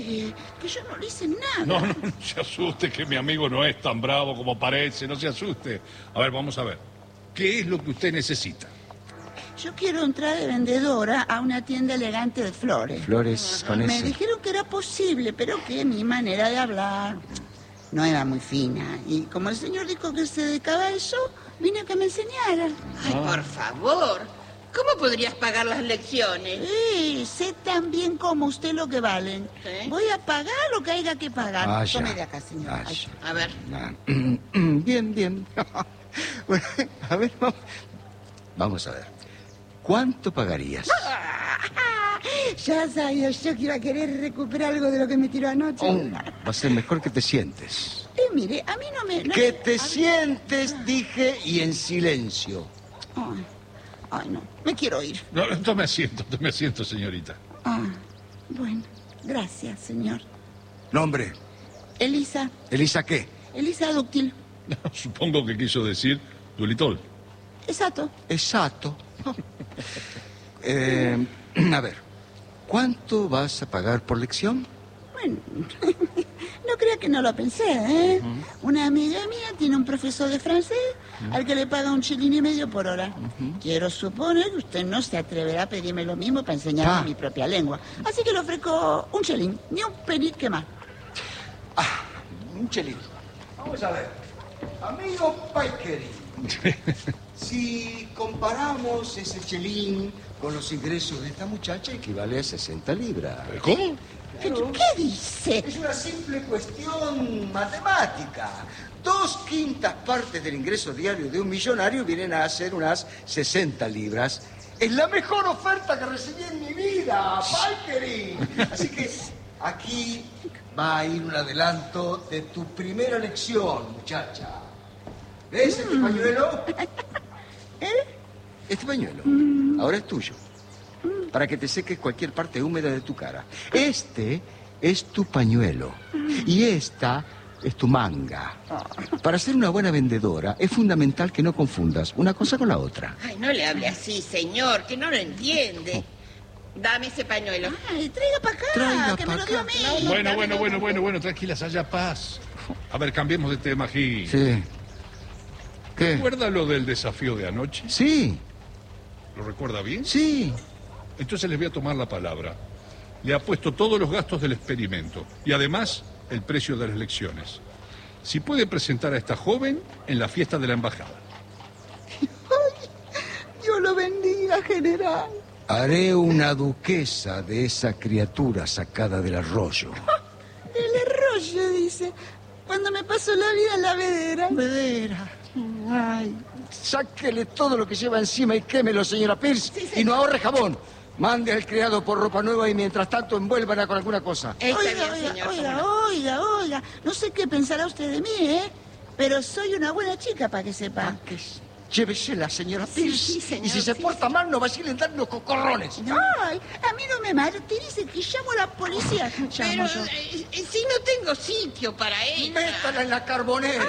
Que yo no le hice nada. No, no se asuste, que mi amigo no es tan bravo como parece, no se asuste. A ver, vamos a ver. ¿Qué es lo que usted necesita? Yo quiero entrar de vendedora a una tienda elegante de flores. Flores con Me ese. dijeron que era posible, pero que mi manera de hablar no era muy fina. Y como el señor dijo que se dedicaba a eso, vine a que me enseñara. Ay, por favor. ¿Cómo podrías pagar las lecciones? Sé tan bien como usted lo que valen. ¿Sí? Voy a pagar lo que haya que pagar. Vaya. Tome de acá, señor. Vaya. Ay. A ver. Bien, bien. Bueno, a ver, vamos a ver. ¿Cuánto pagarías? Ya sabía yo que iba a querer recuperar algo de lo que me tiró anoche. Va a ser mejor que te sientes. Mire, a mí no me... Que te sientes, dije, y en silencio. Ay, no, me quiero ir. No, tome asiento, señorita. Bueno, gracias, señor. Nombre. Elisa. ¿Elisa qué? Elisa Dúctil. Supongo que quiso decir Dulitol. Exacto. Exacto. A ver, ¿cuánto vas a pagar por lección? Bueno, no crea que no lo pensé, ¿eh? Una amiga mía tiene un profesor de francés al que le paga 1,5 shillings por hora. Quiero suponer que usted no se atreverá a pedirme lo mismo para enseñarme mi propia lengua. Así que le ofrezco 1 shilling, ni un penique más. Un chelín. Vamos a ver. Amigo Paikeri, si comparamos ese chelín con los ingresos de esta muchacha, equivale a 60 libras. ¿Cómo? ¿Qué dice? Es una simple cuestión matemática. 2/5 partes del ingreso diario de un millonario vienen a ser unas 60 libras. Es la mejor oferta que recibí en mi vida, Paikeri. Así que aquí va a ir un adelanto de tu primera lección, muchacha. ¿Ves este pañuelo? Este pañuelo ahora es tuyo. Para que te seques cualquier parte húmeda de tu cara. Este es tu pañuelo. Y esta es tu manga. Para ser una buena vendedora es fundamental que no confundas una cosa con la otra. Ay, no le hable así, señor, que no lo entiende. Dame ese pañuelo. Ay, traiga para acá, Traiga que pa' me lo dio a acá. mí. Bueno, tranquilas, haya paz. A ver, cambiemos de tema, Gil. Sí. ¿Qué? ¿Recuerda lo del desafío de anoche? Sí, ¿Lo recuerda bien? sí. Entonces les voy a tomar la palabra. Le apuesto todos los gastos del experimento y además el precio de las lecciones. Si puede presentar a esta joven en la fiesta de la embajada. Dios lo bendiga, general. Haré una duquesa de esa criatura sacada del arroyo. El arroyo, dice. Cuando me paso la vida en la vedera. Vedera. Ay, sáquele todo lo que lleva encima y quémelo, señora Pierce. Sí, y no ahorre jabón. Mande al criado por ropa nueva y mientras tanto envuélvala con alguna cosa. Está bien, señor. Oiga. No sé qué pensará usted de mí, ¿eh? Pero soy una buena chica, para que sepa. Llévesela, señora Pierce. Sí, señor, y si se sí, porta mal, no vacile en dar los cocorrones. Ay, a mí no me martirice, que llamo a la policía. Pero Llamo yo. si no tengo sitio para ella. Métala en la carbonera.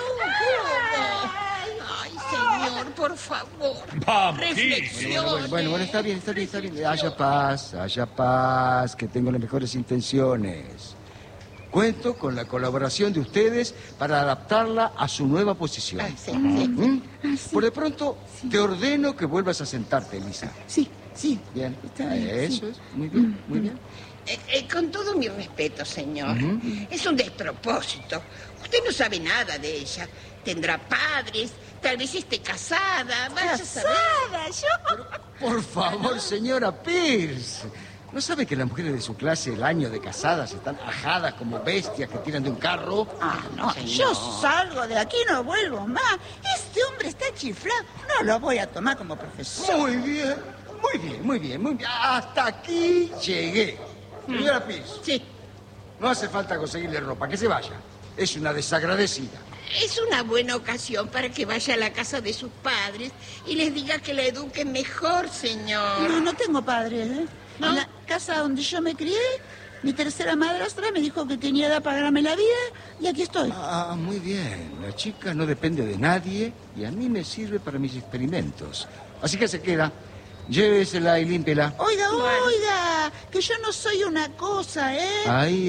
Ay, señor, por favor. Vamos, Reflexione. Bueno, está bien. Haya paz, que tengo las mejores intenciones. Cuento con la colaboración de ustedes para adaptarla a su nueva posición. Ay, sí. Por de pronto, te ordeno que vuelvas a sentarte, Elisa. Sí. Bien, Está bien, eso sí. es, muy bien. Con todo mi respeto, señor, es un despropósito. Usted no sabe nada de ella. Tendrá padres, tal vez esté casada, vaya a saber. ¿Casada? ¿Yo? Por favor, señora Pierce. ¿No sabe que las mujeres de su clase el año de casadas están ajadas como bestias que tiran de un carro? No, yo salgo de aquí y no vuelvo más. Este hombre está chiflado. No lo voy a tomar como profesor. Muy bien. Hasta aquí llegué. Señora Pierce, Sí, no hace falta conseguirle ropa, que se vaya. Es una desagradecida. es una buena ocasión para que vaya a la casa de sus padres y les diga que la eduquen mejor, señor. No tengo padres, ¿eh? ¿No? En la casa donde yo me crié, mi tercera madrastra me dijo que tenía edad para ganarme la vida y aquí estoy. Muy bien. La chica no depende de nadie y a mí me sirve para mis experimentos. Así que se queda. Llévesela y límpiela. Oiga, que yo no soy una cosa, ¿eh? Ahí